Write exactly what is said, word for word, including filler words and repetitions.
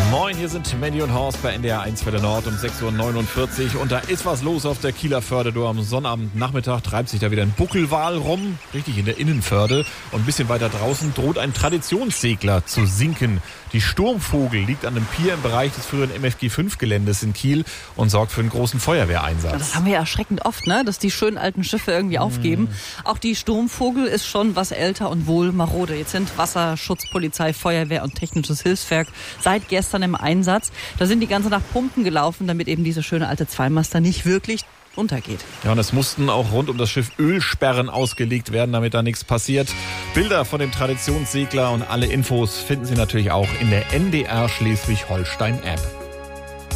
Moin, hier sind Mandy und Horst bei N D R eins für der Nord um sechs Uhr neunundvierzig und da ist was los auf der Kieler Förde. Du, am Sonnabendnachmittag treibt sich da wieder ein Buckelwal rum, richtig in der Innenförde, und ein bisschen weiter draußen droht ein Traditionssegler zu sinken. Die Sturmvogel liegt an einem Pier im Bereich des früheren M F G fünf Geländes in Kiel und sorgt für einen großen Feuerwehreinsatz. Das haben wir ja erschreckend oft, ne? Dass die schönen alten Schiffe irgendwie aufgeben. Mm. Auch die Sturmvogel ist schon was älter und wohl marode. Jetzt sind Wasserschutzpolizei, Feuerwehr und technisches Hilfswerk seit gestern im Einsatz. Da sind die ganze Nacht Pumpen gelaufen, damit eben diese schöne alte Zweimaster nicht wirklich untergeht. Ja, und es mussten auch rund um das Schiff Ölsperren ausgelegt werden, damit da nichts passiert. Bilder von dem Traditionssegler und alle Infos finden Sie natürlich auch in der N D R Schleswig-Holstein App.